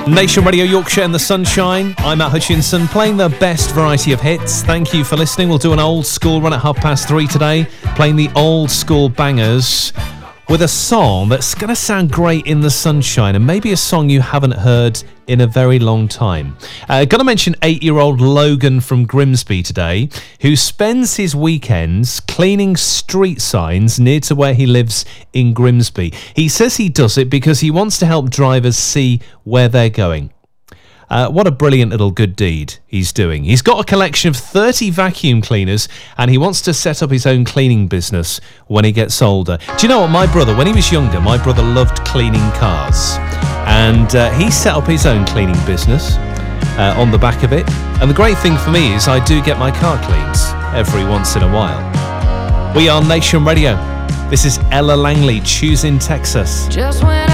Nation Radio Yorkshire and the Sunshine. I'm Matt Hutchinson, playing the best variety of hits. Thank you for listening. We'll do an old school run at 3:30 today, playing the old school bangers with a song that's going to sound great in the sunshine, and maybe a song you haven't heard in a very long time. Going to mention 8-year-old Logan from Grimsby today, who spends his weekends cleaning street signs near to where he lives in Grimsby. He says he does it because he wants to help drivers see where they're going. What a brilliant little good deed he's doing. He's got a collection of 30 vacuum cleaners and he wants to set up his own cleaning business when he gets older. Do you know what? My brother, when he was younger, my brother loved cleaning cars. And he set up his own cleaning business on the back of it. And the great thing for me is I do get my car cleaned every once in a while. We are Nation Radio. This is Ella Langley, Choosing Texas. Just when